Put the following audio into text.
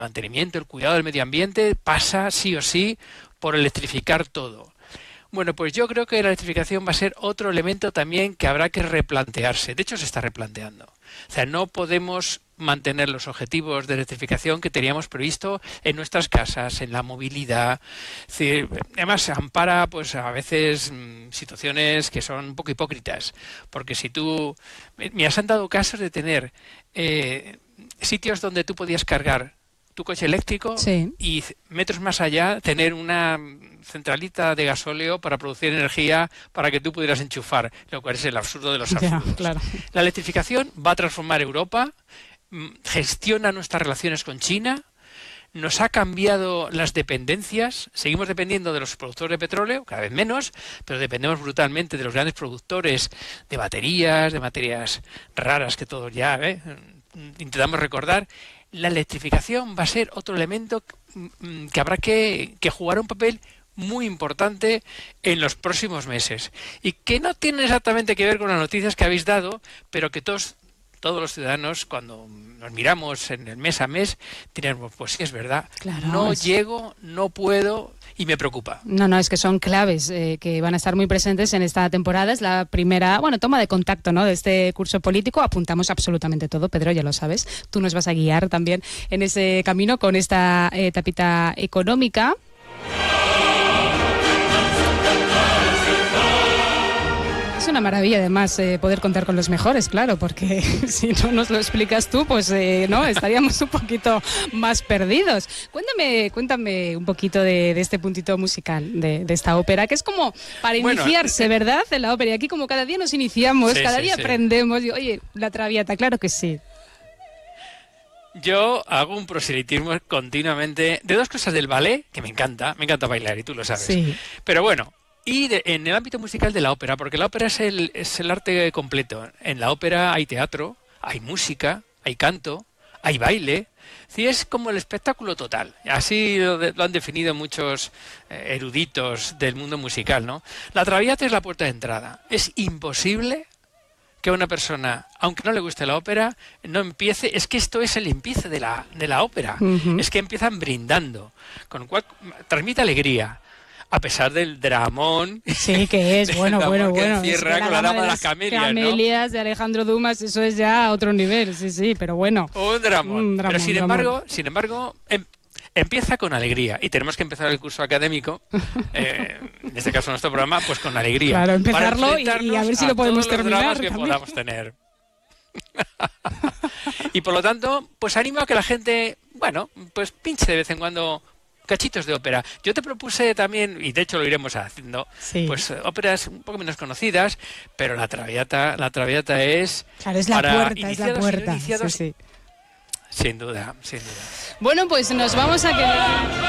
mantenimiento, el cuidado del medio ambiente, pasa sí o sí por electrificar todo. Bueno, pues yo creo que la electrificación va a ser otro elemento también que habrá que replantearse. De hecho, se está replanteando. O sea, no podemos mantener los objetivos de electrificación que teníamos previsto en nuestras casas, en la movilidad. Es decir, además, ampara pues a veces situaciones que son un poco hipócritas. Porque si tú... Me han dado casos de tener sitios donde tú podías cargar tu coche eléctrico Sí. y metros más allá tener una centralita de gasóleo para producir energía para que tú pudieras enchufar, lo cual es el absurdo de los absurdos. Ya, claro. La electrificación va a transformar Europa, gestiona nuestras relaciones con China, nos ha cambiado las dependencias, seguimos dependiendo de los productores de petróleo, cada vez menos, pero dependemos brutalmente de los grandes productores de baterías, de materias raras que todos ya intentamos recordar. La electrificación va a ser otro elemento que habrá que jugar un papel muy importante en los próximos meses y que no tiene exactamente que ver con las noticias que habéis dado, pero que todos los ciudadanos, cuando nos miramos en el mes a mes, diremos, pues sí, es verdad, Claro, no llego, no puedo y me preocupa. No, es que son claves que van a estar muy presentes en esta temporada. Es la primera, toma de contacto, ¿no?, de este curso político. Apuntamos absolutamente todo, Pedro, ya lo sabes. Tú nos vas a guiar también en ese camino con esta tapita económica. Es una maravilla, además, poder contar con los mejores, claro, porque si no nos lo explicas tú, pues no, estaríamos un poquito más perdidos. Cuéntame un poquito de este puntito musical, de esta ópera, que es como para iniciarse, ¿verdad?, en la ópera. Y aquí como cada día nos iniciamos, cada día aprendemos. Y, oye, la Traviata, claro que sí. Yo hago un proselitismo continuamente de dos cosas del ballet, que me encanta bailar, y tú lo sabes. Sí. Pero bueno... en el ámbito musical de la ópera, porque la ópera es el arte completo. En la ópera hay teatro, hay música, hay canto, hay baile. Sí, es como el espectáculo total. Así lo han definido muchos eruditos del mundo musical, ¿no? La Traviata es la puerta de entrada. Es imposible que una persona, aunque no le guste la ópera, no empiece. Es que esto es el empiece de la ópera. Uh-huh. Es que empiezan brindando, con lo cual transmite alegría. A pesar del dramón. Sí, que es, bueno. Que encierra con la dama de las camelias, ¿no? De Alejandro Dumas, eso es ya a otro nivel, sí, pero bueno. Un dramón. Pero sin embargo, empieza con alegría. Y tenemos que empezar el curso académico, en este caso nuestro programa, pues con alegría. Claro, empezarlo y a ver si lo podemos terminar. Que podamos tener. Y por lo tanto, pues animo a que la gente, pues pinche de vez en cuando cachitos de ópera. Yo te propuse también, y de hecho lo iremos haciendo, pues óperas un poco menos conocidas, pero la Traviata es... Claro, es la puerta, iniciados, sí. Sin duda. Bueno, pues nos vamos a quedar...